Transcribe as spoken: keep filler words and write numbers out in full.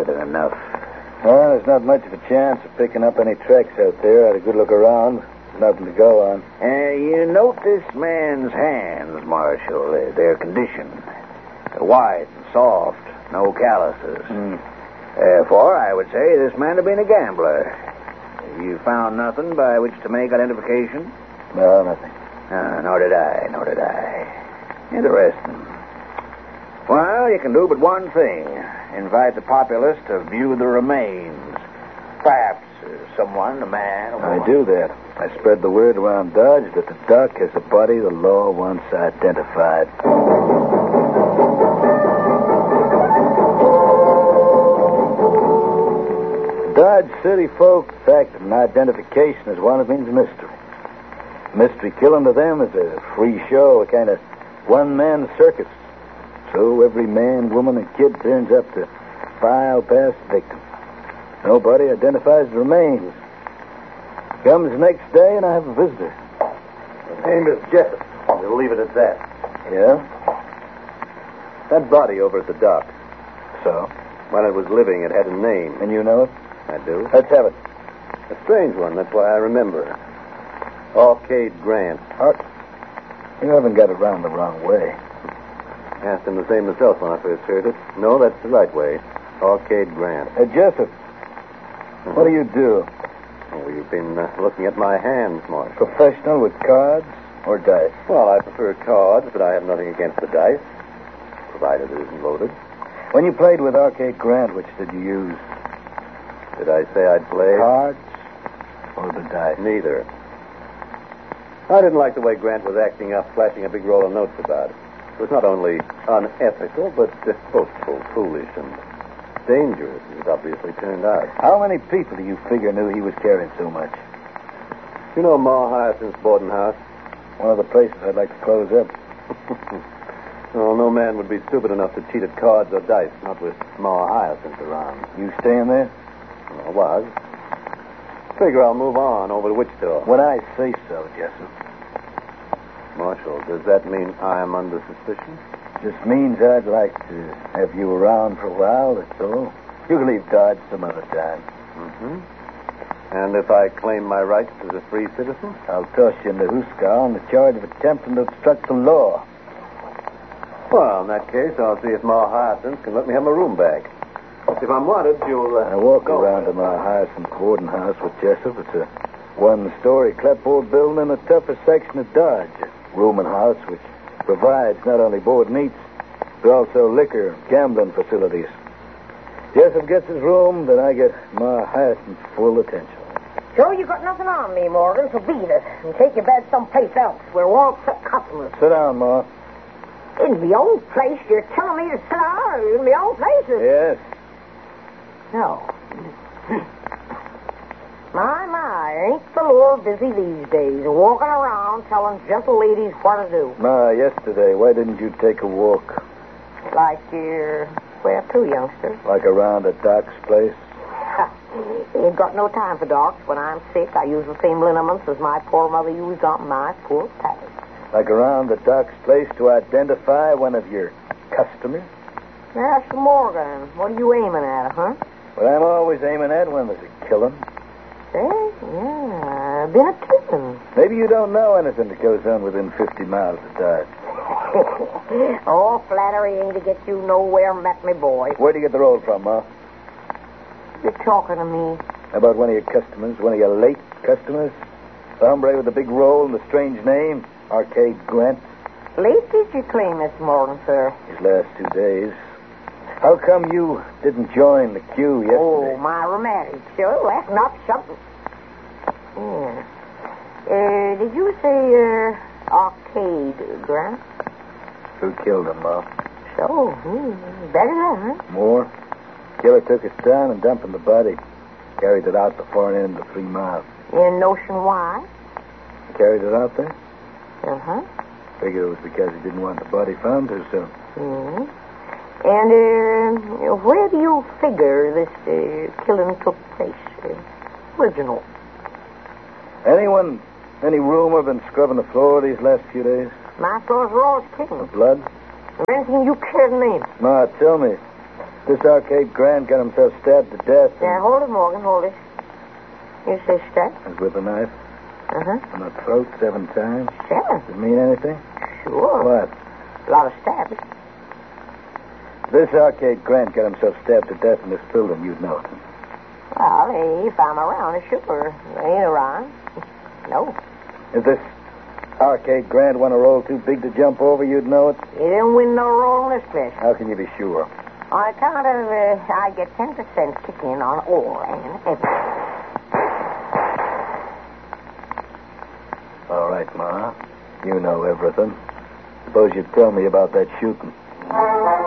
than enough. Well, there's not much of a chance of picking up any tracks out there. I had a good look around. There's nothing to go on. Uh, you note this man's hands, Marshal, uh, their condition. They're white and soft, no calluses. Mm. Therefore, I would say this man had been a gambler. Have you found nothing by which to make identification? No, nothing. Uh, nor did I, nor did I. Interesting. Well, you can do but one thing. Invite the populace to view the remains. Perhaps uh, someone, a man, a woman. I do that. I spread the word around Dodge that the Duck has a body the law wants identified. Dodge City folk, the fact that an identification is one, it means mystery. Mystery killing to them is a free show, a kind of one-man circus. So every man, woman, and kid turns up to file past victims. Nobody identifies the remains. Comes the next day, and I have a visitor. His name is Jessup. We'll leave it at that. Yeah? That body over at the dock. So? When it was living, it had a name. And you know it? I do. Let's have it. A strange one. That's why I remember. Arcade Grant. Art? You haven't got it round the wrong way. Asked him the same myself when I first heard it. No, that's the right way. Arcade Grant. Uh, Jessup, Mm-hmm. what do you do? Oh, you've been uh, looking at my hands, Marshal. Professional with cards or dice? Well, I prefer cards, but I have nothing against the dice, provided it isn't loaded. When you played with Arcade Grant, which did you use? Did I say I'd play? Cards or the dice? Neither. I didn't like the way Grant was acting up, flashing a big roll of notes about it. It was not only unethical, but uh, boastful, foolish, and dangerous, as it obviously turned out. How many people do you figure knew he was carrying so much? You know Ma Hyacinth's boarding house? One of the places I'd like to close up. Well, no man would be stupid enough to cheat at cards or dice, not with Ma Hyacinth around. You staying there? Well, I was. Figure I'll move on over to Wichita. When I say so, Jessup. Marshal, does that mean I am under suspicion? Just means I'd like to have you around for a while, that's all. You can leave Dodge some other time. Mm-hmm. And if I claim my rights as a free citizen? I'll toss you into Huska on the charge of attempting to obstruct the law. Well, in that case, I'll see if Ma Hyacinth can let me have my room back. If I'm wanted, you'll... Uh, I walk go. around to my Hyacinth boarding house with Jessup. It's a one-story clapboard building in the toughest section of Dodge. A rooming house which provides not only board and eats, but also liquor and gambling facilities. Jessup gets his room, then I get my Hyacinth's full attention. So you got nothing on me, Morgan, so beat it. And take your bed someplace else where we won't set customers. Sit down, Ma. In my own place? You're telling me to sit down in my own place? Yes. No. My, my, ain't the Lord busy these days, walking around telling gentle ladies what to do. Ma, yesterday, why didn't you take a walk? Like you're, where to, youngster? Like around at Doc's place? Ain't got no time for docs. When I'm sick, I use the same liniments as my poor mother used on my poor Patty. Like around at Doc's place to identify one of your customers? Master Morgan, what are you aiming at, huh? What I'm always aiming at when there's a killing. Say, yeah, I've been a killing. Maybe you don't know anything that goes on within fifty miles of Dodge. All flattery ain't to get you nowhere, met me boy. Where'd you get the roll from, Ma? You're talking to me. About one of your customers, one of your late customers? The hombre with the big roll and the strange name, Arcade Grant. Late did you claim this morning, sir? His last two days. How come you didn't join the queue yesterday? Oh, my rheumatic. Sure, that's not something. Yeah. Uh, did you say, uh, Arcade Grant? Who killed him, Ma? So, hmm, better than, huh? More. Killer took his time and dumping the body. Carried it out the far end of three miles. In notion why? Carried it out there? Uh-huh. Figured it was because he didn't want the body found too soon. Mm-hmm. And, uh, where do you figure this uh, killing took place? Uh, original. Anyone, any rumor been scrubbing the floor these last few days? My floors are all clean. Blood? Anything you care to name? Ma, tell me, This Arcade Grant got himself stabbed to death. Now, hold it, Morgan, hold it. You say stab? And with a knife. Uh-huh. In the throat seven times. Seven? Does it mean anything? Sure. What? A lot of stabs. This Arcade Grant got himself stabbed to death in this building, you'd know it. Well, if I'm around, sure. I ain't around. No. If this Arcade Grant won a role too big to jump over, you'd know it. He didn't win no role in this place. How can you be sure? On account of, uh, I get ten percent kick in on all and everything. All right, Ma. You know everything. Suppose you'd tell me about that shooting.